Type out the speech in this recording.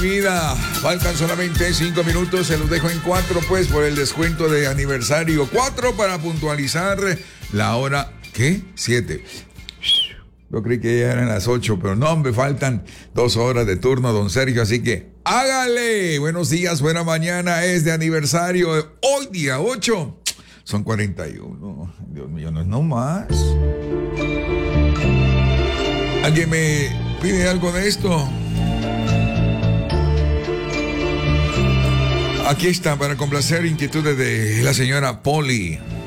Vida, faltan solamente 5 minutos, se los dejo en 4 pues por el descuento de aniversario. 4 para puntualizar la hora, ¿qué? 7. Yo creí que ya eran las 8, pero no, me faltan 2 horas de turno, don Sergio, así que hágale. Buenos días, buena mañana, es de aniversario. Hoy día 8, son 41. Dios mío, no es nomás. ¿Alguien me pide algo de esto? Aquí está, para complacer inquietudes de la señora Polly.